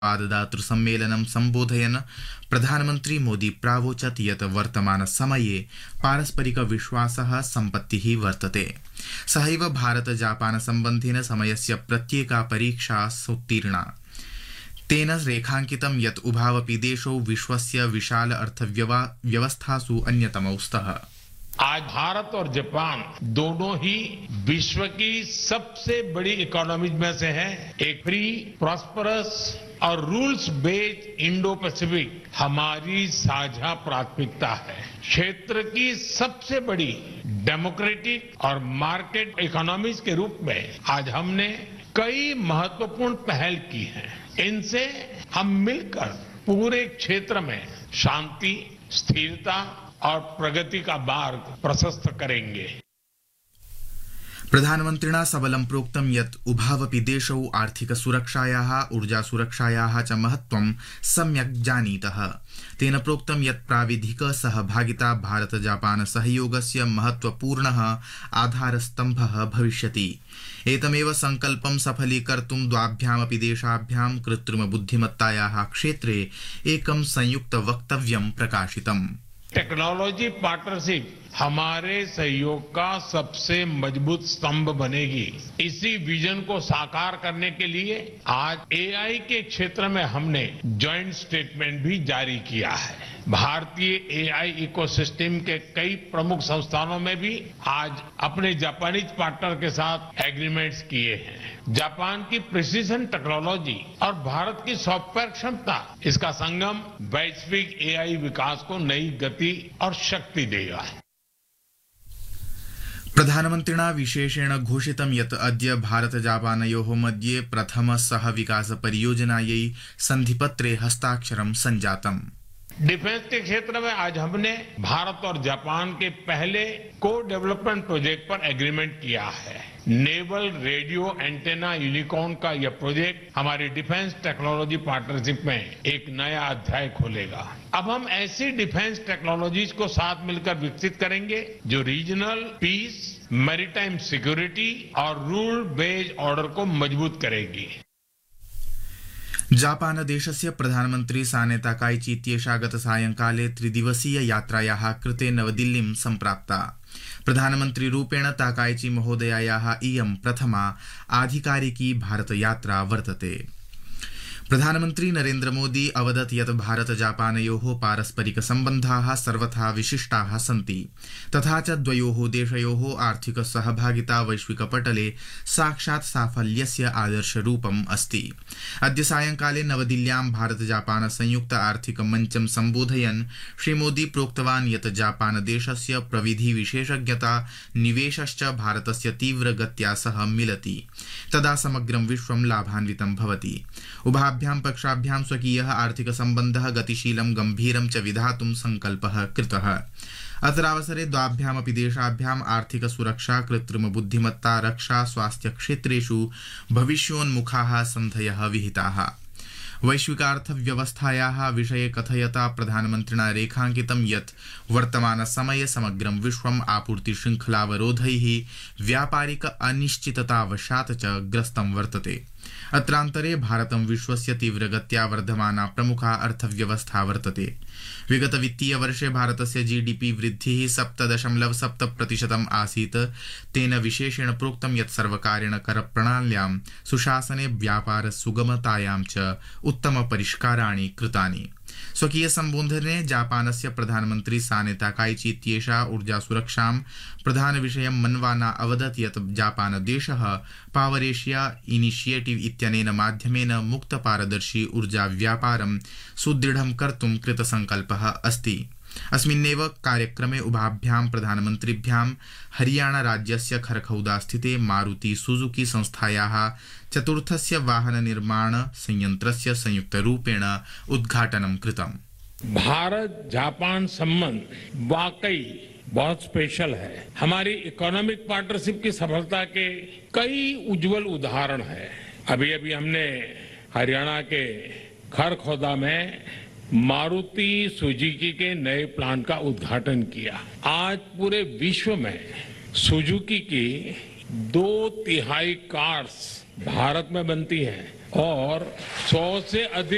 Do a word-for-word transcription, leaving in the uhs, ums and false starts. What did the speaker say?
संवाददातृसम्मेलनं सम्बोधयन् प्रधानमन्त्री मोदी प्रावोचत् यत् वर्तमानसमये पारस्परिकविश्वासः सम्पत्तिः वर्तते। सहैव भारत जापान सम्बन्धेन समयस्य प्रत्येका परीक्षा सोत्तीर्णा। तेन रेखांकितं यत् उभावपि देशौ विश्वस्य विशाल अर्थव्यवस्थासु अन्यतमौ स्तः। आज भारत और जापान दोनों ही विश्व की सबसे बड़ी इकोनॉमीज में से हैं। एक फ्री, प्रॉस्परस और रूल्स बेस्ड इंडो पैसिफिक हमारी साझा प्राथमिकता है। क्षेत्र की सबसे बड़ी डेमोक्रेटिक और मार्केट इकोनॉमीज के रूप में आज हमने कई महत्वपूर्ण पहल की हैं। इनसे हम मिलकर पूरे क्षेत्र में शांति, स्थिरता और प्रगति का मार्ग प्रशस्त करेंगे। प्रधानमन्त्रिणा सबलं प्रोक्तं यत् उभावपि देशौ आर्थिक सुरक्षायाः ऊर्जा सुरक्षायाः च महत्त्वं सम्यक् जानीतः। तेन प्रोक्तं यत् प्राविधिक सहभागिता भारत जापान सहयोगस्य महत्त्वपूर्णः आधारस्तम्भः भविष्यति। एतमेव संकल्पं सफलीकर्तुं द्वाभ्यामपि देशाभ्यां कृत्रिम बुद्धिमत्तायाः क्षेत्रे एकं संयुक्त वक्तव्यं प्रकाशितम्। टेक्नोलॉजी पार्टनरशिप हमारे सहयोग का सबसे मजबूत स्तंभ बनेगी। इसी विजन को साकार करने के लिए आज एआई के क्षेत्र में हमने जॉइंट स्टेटमेंट भी जारी किया है। भारतीय एआई इकोसिस्टम के कई प्रमुख संस्थानों में भी आज अपने जापानीज पार्टनर के साथ एग्रीमेंट्स किए हैं। जापान की प्रिसीजन टेक्नोलॉजी और भारत की सॉफ्टवेयर क्षमता, इसका संगम वैश्विक एआई विकास को नई गति और शक्ति देगा। प्रधानमन्त्रिणा विशेषेण घोषितं यत् अद्य भारत जापानयोः मध्ये प्रथम सह विकास परियोजनायै सन्धिपत्रे हस्ताक्षरं सञ्जातम्। डिफेंस के क्षेत्र में आज हमने भारत और जापान के पहले को डेवलपमेंट प्रोजेक्ट पर एग्रीमेंट किया है। नेवल रेडियो एंटेना यूनिकॉर्न का यह प्रोजेक्ट हमारी डिफेंस टेक्नोलॉजी पार्टनरशिप में एक नया अध्याय खोलेगा। अब हम ऐसी डिफेंस टेक्नोलॉजीज को साथ मिलकर विकसित करेंगे जो रीजनल पीस, मैरीटाइम सिक्योरिटी और रूल बेस्ड ऑर्डर को मजबूत करेगी। जापान देशस्य प्रधानमन्त्री साने ताकाइची इत्येषा गतसायंकाले त्रिदिवसीय यात्रायाः कृते नवदिल्लीं सम्प्राप्ता। प्रधानमन्त्रीरूपेण ताकाइची महोदयायाः इयं प्रथमा आधिकारिकी भारतयात्रा वर्तते। प्रधानमन्त्री नरेन्द्र मोदी अवदत् यत् भारत जापानयोः पारस्परिक सम्बन्धाः सर्वथा विशिष्टाः सन्ति, तथा च द्वयोः देशयोः आर्थिक सहभागिता वैश्विकपटले साक्षात् साफल्यस्य आदर्शरूपम् अस्ति। अद्य सायंकाले नवदिल्ल्यां भारत जापान संयुक्त आर्थिक मञ्चं सम्बोधयन् श्रीमोदी प्रोक्तवान् यत् जापान देशस्य प्रविधि विशेषज्ञता निवेशश्च भारतस्य तीव्रगत्या सह मिलति, तदा समग्रं विश्वं लाभान्वितं भवति। उभाभ्यां पक्षाभ्यां स्वकीयः आर्थिक सम्बन्धः गतिशीलं गम्भीरं च विधातुं संकल्पः कृतः। अत्रावसरे द्वाभ्यामपि देशाभ्याम् आर्थिक सुरक्षा, कृत्रिम बुद्धिमत्ता, रक्षा, स्वास्थ्य क्षेत्रेषु भविष्योन्मुखाः सन्धयः विहिताः। वैश्विकार्थव्यवस्थायाः विषये कथयता प्रधानमन्त्रिणा रेखांकितं यत् वर्तमानसमये समग्रं विश्वम् आपूर्तिशृङ्खलावरोधैः, व्यापारिक अनिश्चिततावशात् च ग्रस्तं वर्तते। अत्रान्तरे भारतं विश्वस्य तीव्रगत्या वर्धमाना प्रमुखा अर्थव्यवस्था वर्तते। विगत वित्तीय वर्षे भारतस्य जीडीपी वृद्धिः सप्त दशमलव सप्त प्रतिशतम् आसीत्। तेन विशेषेण प्रोक्तं यत् सर्वकारेण करप्रणाल्यां सुशासने, व्यापार सुगमतायां च उत्तम परिष्काराणि कृतानि। स्वकीय सम्बोधने जापानस्य प्रधानमन्त्री साने ताकाइची इत्येषा ऊर्जा सुरक्षां प्रधान विषयं मन्वाना अवदत् यत् जापान देशः पावर एशिया इनिशिएटिव इत्यनेन माध्यमेन मुक्त पारदर्शी ऊर्जा व्यापारं सुदृढं कर्तुं कृतसंकल्पः अस्ति। अस्मिन्नेव कार्यक्रमे उभाभ्यां प्रधानमन्त्रिभ्यां हरियाणा राज्यस्य खरखौदा स्थिते मारुति सुजुकी संस्थायाः चतुर्थस्य वाहन निर्माण संयंत्रस्य संयुक्तरूपेण उद्घाटनं कृतम्। भारत जापान संबंध वाकई बहुत स्पेशल है। हमारी इकोनॉमिक पार्टनरशिप की सफलता के कई उज्जवल उदाहरण हैं। अभी अभी हमने हरियाणा के खरखौदा में मारुति सुजुकी के नए प्लांट का उद्घाटन किया। आज पूरे विश्व में सुजुकी की दो तिहाई कार्स भारत में बनती हैं और सौ से अधिक